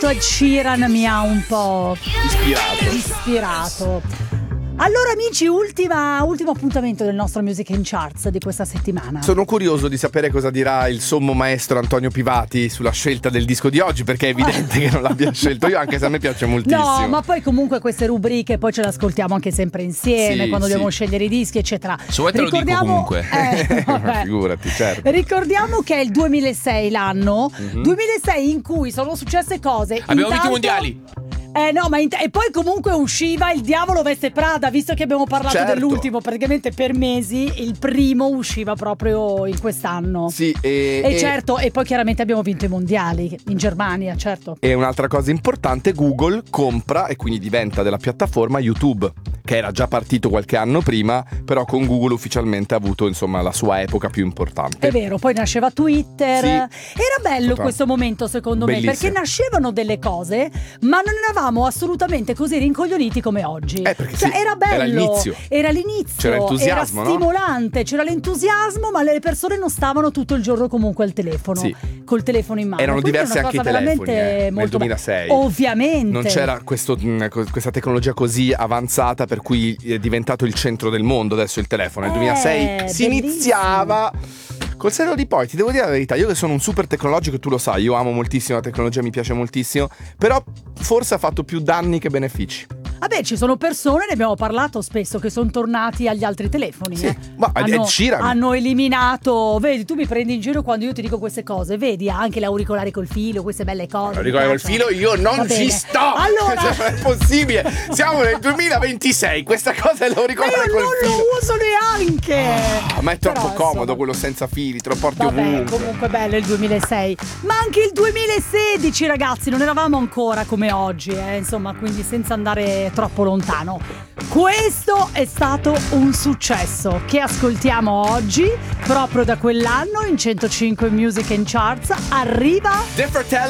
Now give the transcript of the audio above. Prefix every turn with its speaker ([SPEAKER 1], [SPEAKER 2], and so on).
[SPEAKER 1] detto Ed Sheeran mi ha un po' ispirato. Allora amici, ultimo appuntamento del nostro Music in Charts di questa settimana.
[SPEAKER 2] Sono curioso di sapere cosa dirà il sommo maestro Antonio Pivati sulla scelta del disco di oggi, perché è evidente che non l'abbia scelto io, anche se a me piace moltissimo.
[SPEAKER 1] No, ma poi comunque queste rubriche poi ce le ascoltiamo anche sempre insieme, quando dobbiamo scegliere i dischi eccetera.
[SPEAKER 3] Se vuoi te lo dico comunque.
[SPEAKER 2] Figurati, certo.
[SPEAKER 1] Ricordiamo che è il 2006 l'anno, 2006 in cui sono successe cose.
[SPEAKER 3] Abbiamo vinto i mondiali.
[SPEAKER 1] No, ma e poi comunque usciva Il Diavolo Veste Prada, visto che abbiamo parlato dell'ultimo praticamente per mesi, il primo usciva proprio in quest'anno.
[SPEAKER 2] Sì,
[SPEAKER 1] certo, e poi chiaramente abbiamo vinto i mondiali in Germania, certo.
[SPEAKER 2] E un'altra cosa importante, Google compra e quindi diventa della piattaforma YouTube, che era già partito qualche anno prima, però con Google ufficialmente ha avuto insomma la sua epoca più importante.
[SPEAKER 1] È vero, poi nasceva Twitter.
[SPEAKER 2] Sì.
[SPEAKER 1] Era bello questo momento secondo me, perché nascevano delle cose, ma non eravamo assolutamente così rincoglioniti come oggi.
[SPEAKER 2] Cioè,
[SPEAKER 1] era bello,
[SPEAKER 2] era l'inizio, c'era entusiasmo,
[SPEAKER 1] era stimolante, c'era l'entusiasmo, ma le persone non stavano tutto il giorno comunque al telefono, col telefono in mano.
[SPEAKER 2] Erano
[SPEAKER 1] quindi
[SPEAKER 2] diversi anche i telefoni nel 2006.
[SPEAKER 1] Ovviamente
[SPEAKER 2] non c'era questa tecnologia così avanzata per cui è diventato il centro del mondo adesso il telefono. Nel 2006 si iniziava col senno di poi. Ti devo dire la verità, io che sono un super tecnologico, tu lo sai, io amo moltissimo la tecnologia, mi piace moltissimo, però forse ha fatto più danni che benefici.
[SPEAKER 1] Vabbè, ci sono persone, ne abbiamo parlato spesso, che sono tornati agli altri telefoni.
[SPEAKER 2] Ma
[SPEAKER 1] hanno eliminato. Vedi, tu mi prendi in giro quando io ti dico queste cose. Vedi, anche l'auricolare col filo, queste belle cose.
[SPEAKER 2] L'auricolare col filo io non ci sto.
[SPEAKER 1] Allora,
[SPEAKER 2] non è possibile. Siamo nel 2026. Questa cosa è l'auricolare col filo.
[SPEAKER 1] Io non lo uso neanche.
[SPEAKER 2] Ma è troppo comodo quello senza fili, te lo porti ovunque.
[SPEAKER 1] Comunque bello il 2006. Ma anche il 2016, ragazzi, non eravamo ancora come oggi, insomma, quindi senza andare troppo lontano. Questo è stato un successo che ascoltiamo oggi, proprio da quell'anno in 105 Music and Charts. Arriva
[SPEAKER 2] The Fratelli